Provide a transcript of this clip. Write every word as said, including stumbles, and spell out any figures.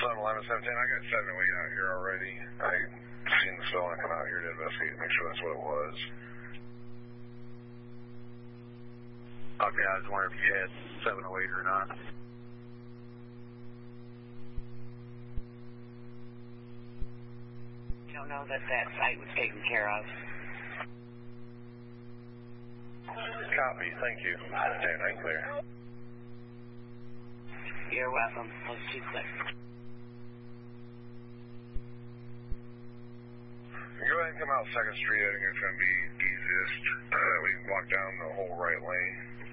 seven eleven seventeen, I got seven oh eight out here already. I seen the cell and I come out here to investigate and make sure that's what it was. Okay, I was wondering if you had seven oh eight or not. I don't know that that site was taken care of. Copy, thank you. ten nine clear. You're welcome. Post two clear. Go ahead and come out second Street. I think it's going to be easiest. Uh, we can walk down the whole right lane.